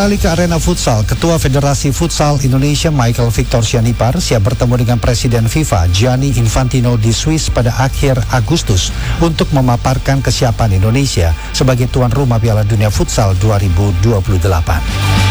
Kali ke arena futsal, Ketua Federasi Futsal Indonesia Michael Victor Sianipar siap bertemu dengan Presiden FIFA Gianni Infantino di Swiss pada akhir Agustus untuk memaparkan kesiapan Indonesia sebagai tuan rumah Piala Dunia Futsal 2028.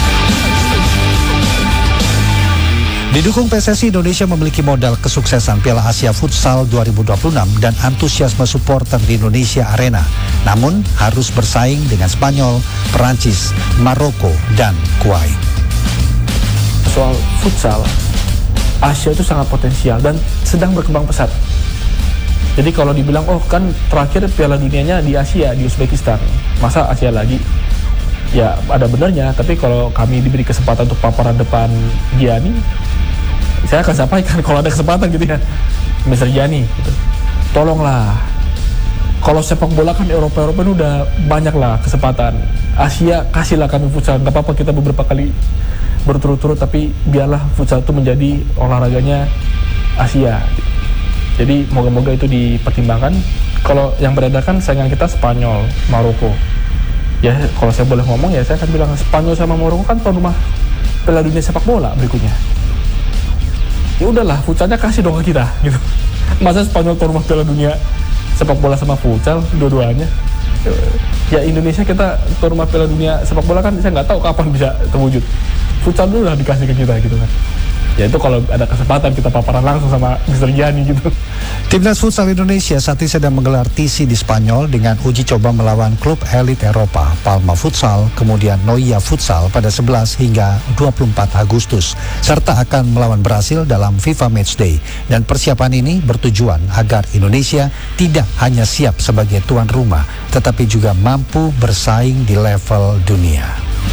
Didukung PSSI, Indonesia memiliki modal kesuksesan Piala Asia Futsal 2026 dan antusiasme supporter di Indonesia Arena. Namun harus bersaing dengan Spanyol, Perancis, Maroko, dan Kuwait. Soal futsal, Asia itu sangat potensial dan sedang berkembang pesat. Jadi kalau dibilang, oh kan terakhir Piala Dunianya di Asia, di Uzbekistan, masa Asia lagi? Ya ada benarnya, tapi kalau kami diberi kesempatan untuk paparan depan Gianni, saya akan sampaikan kalau ada kesempatan gitu ya, Mr. Gianni gitu. Tolonglah, kalau sepak bola kan Eropa ini udah banyak lah kesempatan. Asia kasihlah kami futsal, gak apa-apa kita beberapa kali berturut-turut, tapi biarlah futsal itu menjadi olahraganya Asia gitu. Jadi moga-moga itu dipertimbangkan. Kalau yang beredar kan saingan kita Spanyol, Maroko. Ya kalau saya boleh ngomong ya saya akan bilang Spanyol sama Maroko kan tuan rumah Piala Dunia sepak bola berikutnya. Ya udahlah, futsalnya kasih dong ke kita gitu. Masa Spanyol tuan rumah Piala Dunia sepak bola sama futsal dua-duanya? Ya Indonesia kita tuan rumah Piala Dunia sepak bola kan saya nggak tahu kapan bisa terwujud. Futsal dulu lah dikasih ke kita gitu kan. Ya itu kalau ada kesempatan kita paparan langsung sama Mr. Gianni gitu. Timnas Futsal Indonesia saat ini sedang menggelar TC di Spanyol dengan uji coba melawan klub elit Eropa, Palma Futsal, kemudian Noia Futsal pada 11 hingga 24 Agustus, serta akan melawan Brasil dalam FIFA Matchday. Dan persiapan ini bertujuan agar Indonesia tidak hanya siap sebagai tuan rumah, tetapi juga mampu bersaing di level dunia.